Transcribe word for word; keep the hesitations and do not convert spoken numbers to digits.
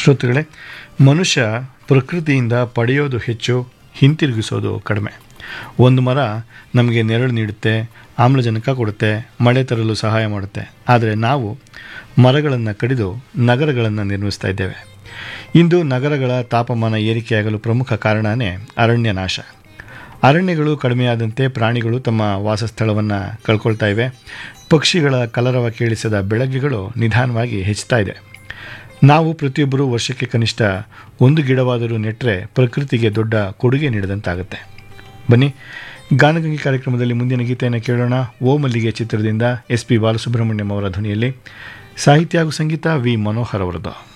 ಶ್ರೋತೃಗಳೇ, ಮನುಷ್ಯ ಪ್ರಕೃತಿಯಿಂದ ಪಡೆಯೋದು ಹೆಚ್ಚು, ಹಿಂತಿರುಗಿಸೋದು ಕಡಿಮೆ. ಒಂದು ಮರ ನಮಗೆ ನೆರಳು ನೀಡುತ್ತೆ, ಆಮ್ಲಜನಕ ಕೊಡುತ್ತೆ, ಮಳೆ ತರಲು ಸಹಾಯ ಮಾಡುತ್ತೆ. ಆದರೆ ನಾವು ಮರಗಳನ್ನು ಕಡಿದು ನಗರಗಳನ್ನು ನಿರ್ಮಿಸ್ತಾ ಇದ್ದೇವೆ. ಇಂದು ನಗರಗಳ ತಾಪಮಾನ ಏರಿಕೆಯಾಗಲು ಪ್ರಮುಖ ಕಾರಣವೇ ಅರಣ್ಯ ನಾಶ. ಅರಣ್ಯಗಳು ಕಡಿಮೆಯಾದಂತೆ ಪ್ರಾಣಿಗಳು ತಮ್ಮ ವಾಸಸ್ಥಳವನ್ನು ಕಳ್ಕೊಳ್ತಾ ಇವೆ. ಪಕ್ಷಿಗಳ ಕಲರವ ಕೇಳಿಸದ ಬೆಳಗ್ಗೆಗಳು ನಿಧಾನವಾಗಿ ಹೆಚ್ಚುತ್ತಾ ಇದೆ. ನಾವು ಪ್ರತಿಯೊಬ್ಬರೂ ವರ್ಷಕ್ಕೆ ಕನಿಷ್ಠ ಒಂದು ಗಿಡವಾದರೂ ನೆಟ್ಟರೆ ಪ್ರಕೃತಿಗೆ ದೊಡ್ಡ ಕೊಡುಗೆ ನೀಡಿದಂತಾಗುತ್ತೆ. ಬನ್ನಿ, ಗಾನಗಂಗೆ ಕಾರ್ಯಕ್ರಮದಲ್ಲಿ ಮುಂದಿನ ಗೀತೆಯನ್ನು ಕೇಳೋಣ. ಓ ಮಲ್ಲಿಗೆ ಚಿತ್ರದಿಂದ ಎಸ್ ಪಿ ಬಾಲಸುಬ್ರಹ್ಮಣ್ಯಂ ಅವರ ಧ್ವನಿಯಲ್ಲಿ. ಸಾಹಿತ್ಯ ಹಾಗೂ ಸಂಗೀತ ವಿ ಮನೋಹರ್ ಅವರದು.